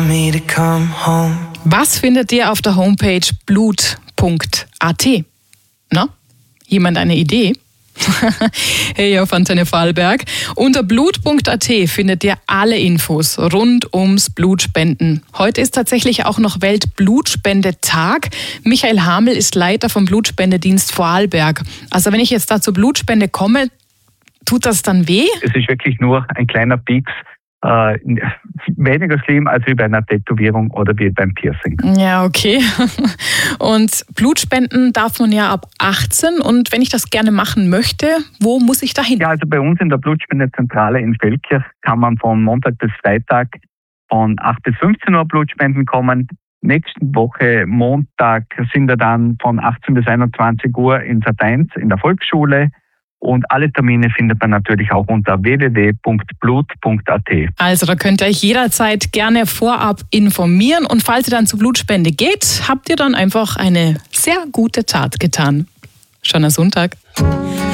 Was findet ihr auf der Homepage blut.at? Na, jemand eine Idee? Hey, auf Antenne Vorarlberg. Unter blut.at findet ihr alle Infos rund ums Blutspenden. Heute ist tatsächlich auch noch Weltblutspendetag. Michael Hamel ist Leiter vom Blutspendedienst Vorarlberg. Also wenn ich jetzt da zur Blutspende komme, tut das dann weh? Es ist wirklich nur ein kleiner Pieks. Weniger schlimm als wie bei einer Tätowierung oder wie beim Piercing. Ja, okay. Und Blutspenden darf man ja ab 18. Und wenn ich das gerne machen möchte, wo muss ich da hin? Ja, also bei uns in der Blutspendezentrale in Feldkirch kann man von Montag bis Freitag von 8 bis 15 Uhr Blutspenden kommen. Nächste Woche Montag sind wir dann von 18 bis 21 Uhr in Sat.1 in der Volksschule. Und alle Termine findet man natürlich auch unter www.blut.at. Also da könnt ihr euch jederzeit gerne vorab informieren. Und falls ihr dann zur Blutspende geht, habt ihr dann einfach eine sehr gute Tat getan. Schöner Sonntag.